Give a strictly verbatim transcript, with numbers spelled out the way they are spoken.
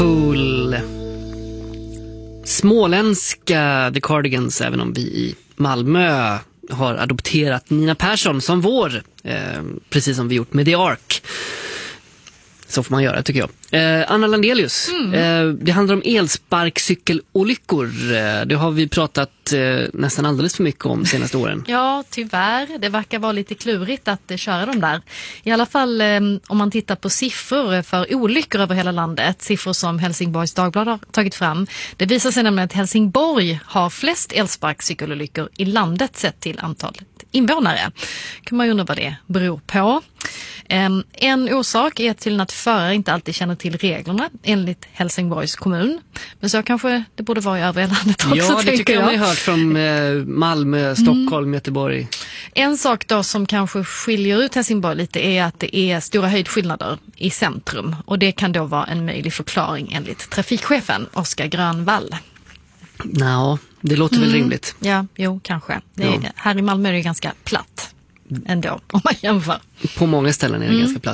Cool. Småländska The Cardigans, även om vi i Malmö har adopterat Nina Persson som vår, eh, precis som vi gjort med The Ark. Så får man göra, tycker jag. Eh, Anna Landelius, mm. eh, det handlar om elsparkcykelolyckor. Eh, det har vi pratat eh, nästan alldeles för mycket om senaste åren. Ja, tyvärr. Det verkar vara lite klurigt att eh, köra dem där. I alla fall eh, om man tittar på siffror för olyckor över hela landet, siffror som Helsingborgs Dagblad har tagit fram. Det visar sig nämligen att Helsingborg har flest elsparkcykelolyckor i landet sett till antalet invånare. Kan man ju undra vad det beror på. Um, en orsak är till att förare inte alltid känner till reglerna enligt Helsingborgs kommun. Men så kanske det borde vara i övriga landet också. Ja, det tycker jag man har hört från eh, Malmö, Stockholm, mm. Göteborg. En sak då som kanske skiljer ut Helsingborg lite är att det är stora höjdskillnader i centrum. Och det kan då vara en möjlig förklaring enligt trafikchefen Oskar Grönvall. Ja, det låter mm. väl rimligt. Ja, jo, kanske. Det är, ja. Här i Malmö är det ganska platt ändå, om man jämför. På många ställen är det mm. ganska platt.